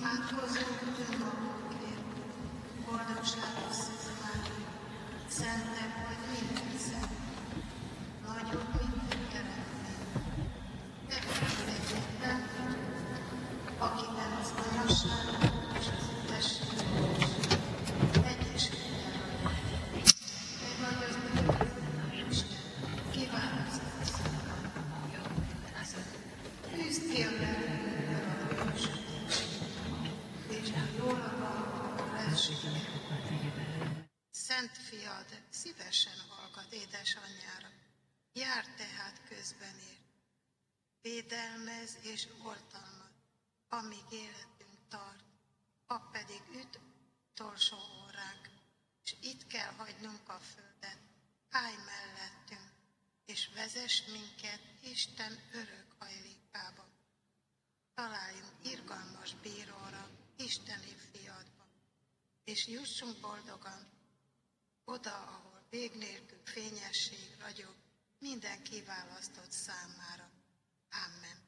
Imádkozzunk önmagunkért, boldogságos Szűz Mária, szentebb vagy minden szent, nagyobb minden teremtmény. De egyetlen, akiben az anyasság és az üdvesség egyesültel vagy. Egy nagyon örökkévaló Isten kiválasztott számára. Fűzd ki a lelkünkből a hősödést, és a jól akarva lelséget. Szent fiad szívesen hallgat édesanyjára, jár tehát közben ér. Védelmez és oltalmaz, amíg életünk tart, ha pedig üt utolsó óránk, és itt kell hagynunk a földet, állj mellettünk, és vezess minket Isten örök hajlékába. Találjunk irgalmas bíróra, Isteni fiadba, és jussunk boldogan oda, ahol vég nélkül fényesség ragyog minden kiválasztott számára. Amen.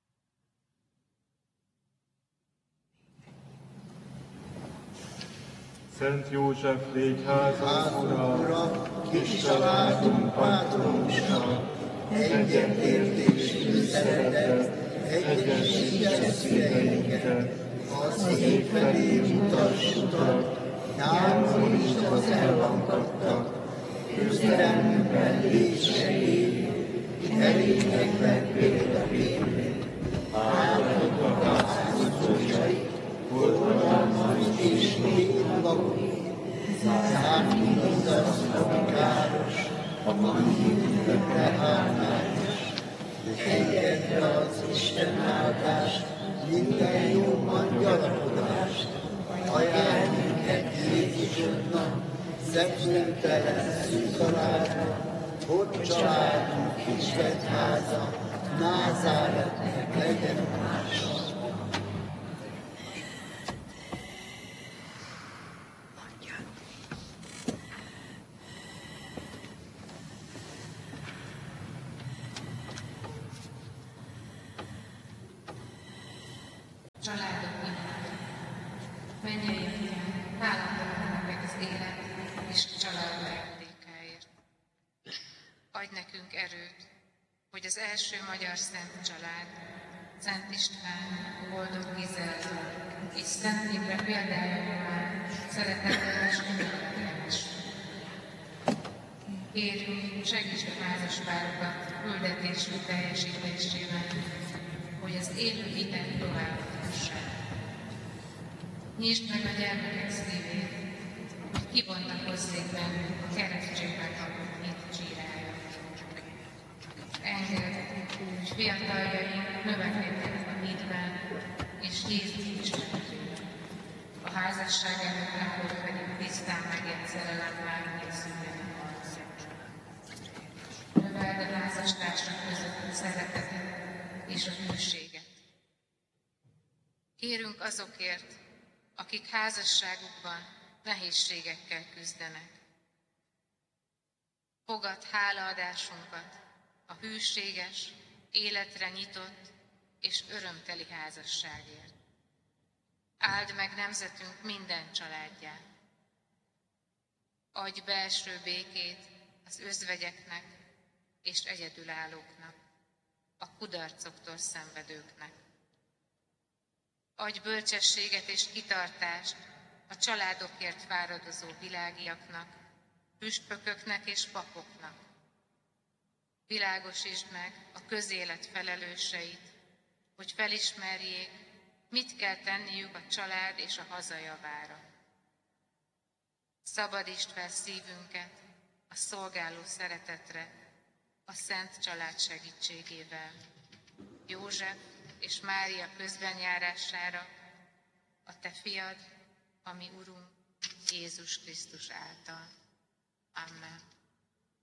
Szent József, légy házunk ura, kis családunk patronusa, egyetértés, szeretet, egyesítse szíveinket, az ég felé mutass utat, távolítsd az elvankadtak, küzdelmünkben légy segély, erényekben példaképét, áldott a házasai, oltalmaz és még lakói, zárd mindaz, ami káros, ami üdvökre hálmányos, egyedre az Isten áldást, minden jóban gyanakodást, ajánlj minket Jézusodnak, szegzőtelen szűz családnak, hogy családunk Isten háza, Názáretnek legyen mása. Családoknak, mennyei atyánk, hálát adunk meg az élet és a család ajándékáért. Adj nekünk erőt, hogy az első magyar szent család, Szent István, Boldog Gizella és Szent Imre példája nyomán szeretettel és ünnepelés. Kérjünk, segítsd a házaspárokat küldetésük teljesítésével, hogy az élő hitet továbbítassák. Nyisd meg a gyermekek szívét, hogy kibontakozzék bennük a keresztségben kapott hit csírája. Engedd, hogy fiataljaink növekedjenek a hitben és Jézus ismeretében. A házasság előtt nekor pedig tisztán megért szerelemmel készüljenek arra. Növeld a házastársak között a szeretetet és a hűséget. Kérünk azokért, akik házasságukban nehézségekkel küzdenek. Fogadd hálaadásunkat a hűséges, életre nyitott és örömteli házasságért. Áld meg nemzetünk minden családját. Adj belső békét az özvegyeknek és egyedülállóknak, a kudarcoktól szenvedőknek. Adj bölcsességet és kitartást a családokért fáradozó világiaknak, püspököknek és papoknak. Világosítsd meg a közélet felelőseit, hogy felismerjék, mit kell tenniük a család és a haza javára. Szabadítsd fel szívünket a szolgáló szeretetre, a Szent Család segítségével, József és Mária közbenjárására, a Te fiad, a mi Urunk, Jézus Krisztus által. Amen.